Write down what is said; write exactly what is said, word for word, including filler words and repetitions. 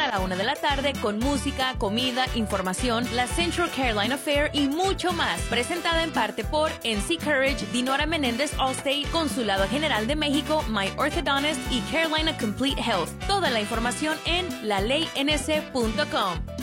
a la una de la tarde con música, comida, información, la Central Carolina Fair y mucho más. Presentada en parte por N C Courage, Dinora Menéndez Allstate, Consulado General de México, My Orthodontist y Carolina Complete Health. Toda la información en la ley n c punto com.